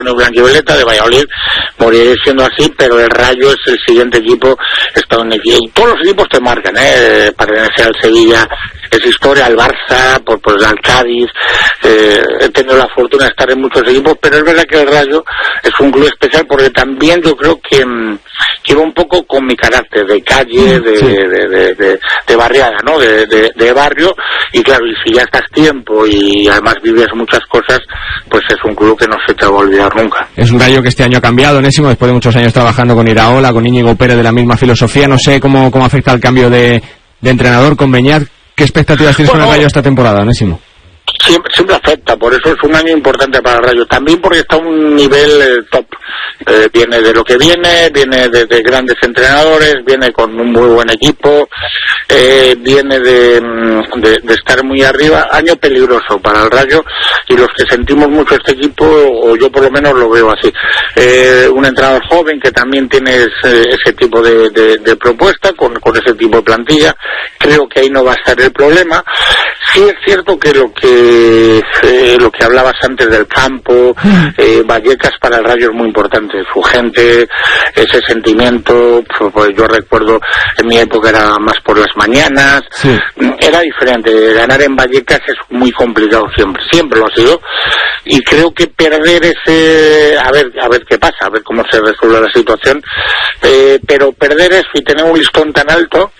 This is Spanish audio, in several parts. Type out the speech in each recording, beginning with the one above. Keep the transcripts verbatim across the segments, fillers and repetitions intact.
blanquivioleta de Valladolid moriré siendo así, pero el Rayo es el siguiente equipo estadounidense. Y todos los equipos te marcan, ¿eh? Pertenecer al Sevilla es historia, al Barça, por, por al Cádiz, eh, he tenido la fortuna de estar en muchos equipos, pero es verdad que el Rayo es un club especial porque también yo creo que, que va un poco con mi carácter de calle, de, sí. de, de, de, de, de barriada, ¿no? De, de, de barrio, y claro, y si ya estás tiempo y además vives muchas cosas, pues es un club que no se te va a olvidar nunca. Es un Rayo que este año ha cambiado, Onésimo, después de muchos años trabajando con Iraola, con Íñigo Pérez de la misma filosofía. No sé cómo, cómo afecta el cambio de, de entrenador con Beñat. ¿Qué expectativas tienes bueno, con el Rayo esta temporada, Onésimo? Siempre, siempre afecta, por eso es un año importante para el Rayo, también porque está a un nivel eh, top, eh, viene de lo que viene, viene de, de grandes entrenadores, viene con un muy buen equipo, eh, viene de, de, de estar muy arriba, año peligroso para el Rayo, y los que sentimos mucho este equipo, o yo por lo menos lo veo así, eh, un entrenador joven que también tiene ese, ese tipo de, de, de propuesta, con, con ese tipo de plantilla, creo que ahí no va a estar el problema. Sí es cierto que lo que eh, lo que hablabas antes del campo, eh, Vallecas para el Rayo es muy importante, su gente, ese sentimiento, pues yo recuerdo en mi época era más por las mañanas, sí. Era diferente, ganar en Vallecas es muy complicado siempre, siempre lo ha sido, y creo que perder ese, a ver, a ver qué pasa, a ver cómo se resuelve la situación, eh, pero perder eso y tener un listón tan alto,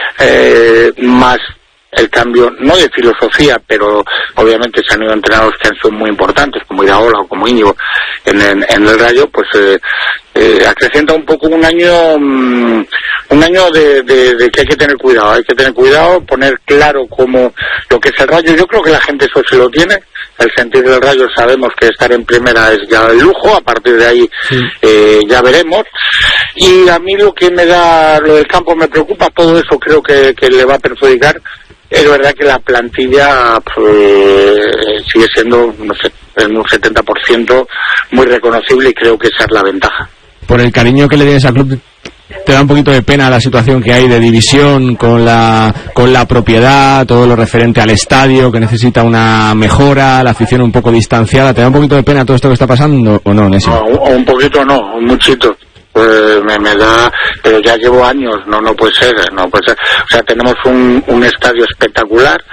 eh, más el cambio, no de filosofía, pero obviamente se han ido entrenadores que han sido muy importantes, como Iraola o como Íñigo en, en, en el Rayo, pues eh, eh, acrecenta un poco un año um, un año de, de, de que hay que tener cuidado, hay que tener cuidado, poner claro cómo lo que es el Rayo. Yo creo que la gente eso sí lo tiene, el sentir del Rayo, sabemos que estar en primera es ya el lujo, a partir de ahí sí. eh, ya veremos, y a mí lo que me da, lo del campo me preocupa, todo eso creo que, que le va a perjudicar. Es verdad que la plantilla pues, sigue siendo, no sé, en un setenta por ciento muy reconocible, y creo que esa es la ventaja. Por el cariño que le tienes al club, ¿te da un poquito de pena la situación que hay de división con la con la propiedad, todo lo referente al estadio, que necesita una mejora, la afición un poco distanciada? ¿Te da un poquito de pena todo esto que está pasando o no, Onésimo? No, un, un poquito no, un muchito. Pues me, me da, pero ya llevo años, no no puede ser, no puede ser. O sea, tenemos un, un estadio espectacular,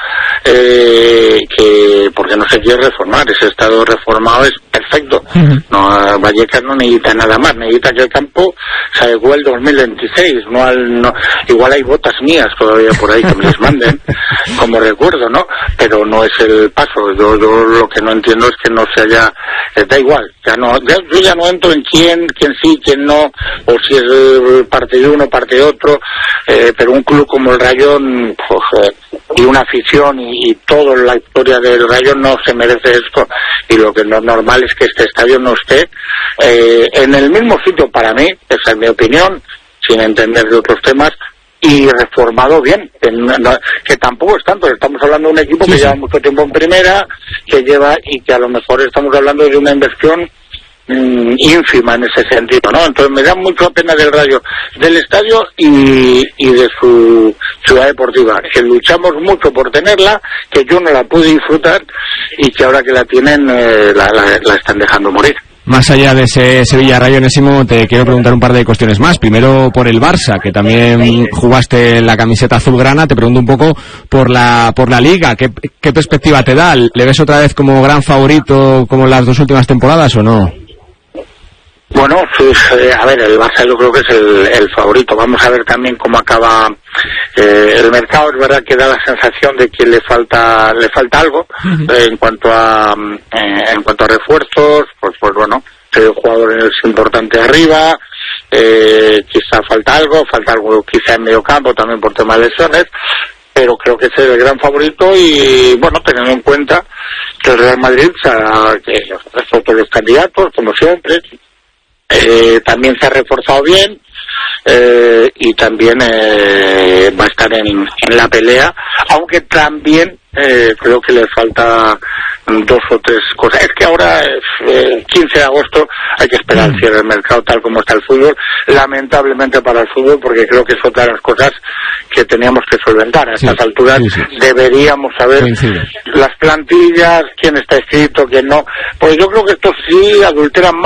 eh, que porque no se quiere reformar, ese estadio reformado es perfecto. Uh-huh. No, Vallecas no necesita nada más, necesita que el campo se adecue al dos mil veintiséis, no al, no, igual hay botas mías todavía por ahí que me les manden, como recuerdo, ¿no? Pero no es el paso. Yo, yo lo que no entiendo es que no se haya, eh, da igual, ya no, ya, yo ya no entro en quién, quién sí, quién no, o si es parte de uno, parte de otro, eh, pero un club como el Rayo, pues, eh, y una afición y, y toda la historia del Rayo no se merece esto, y lo que no es normal es que este estadio no esté eh, en el mismo sitio, para mí, esa es mi opinión, sin entender de otros temas, y reformado bien, que, no, que tampoco es tanto, estamos hablando de un equipo sí, que sí. lleva mucho tiempo en primera, que lleva, y que a lo mejor estamos hablando de una inversión ínfima en ese sentido, ¿no? Entonces me da mucha pena del Rayo, del estadio y, y de su ciudad deportiva, que luchamos mucho por tenerla, que yo no la pude disfrutar y que ahora que la tienen eh, la, la, la están dejando morir. Más allá de ese Sevilla-Rayo, Onésimo, te quiero preguntar un par de cuestiones más. Primero por el Barça, que también jugaste en la camiseta azulgrana. Te pregunto un poco por la por la Liga. ¿Qué, qué perspectiva te da? ¿Le ves otra vez como gran favorito como las dos últimas temporadas o no? Bueno, pues, eh, a ver, el Barça yo creo que es el, el favorito. Vamos a ver también cómo acaba eh, el mercado. Es verdad que da la sensación de que le falta le falta algo eh, en cuanto a eh, en cuanto a refuerzos. Pues, pues bueno, el jugador es importante arriba. Eh, quizá falta algo, falta algo quizá en medio campo también por tema de lesiones. Pero creo que es el gran favorito y, bueno, teniendo en cuenta que el Real Madrid, o sea, que son todos los candidatos, como siempre. Eh, también se ha reforzado bien eh, y también eh, va a estar en, en la pelea, aunque también eh, creo que le falta dos o tres cosas. Es que ahora es eh, quince de agosto, hay que esperar el cierre del mercado tal como está el fútbol, lamentablemente para el fútbol, porque creo que es otra de las cosas que teníamos que solventar. A estas sí, alturas sí, sí. deberíamos saber Coincide. las plantillas, quién está escrito, quién no. Pues yo creo que esto sí adultera más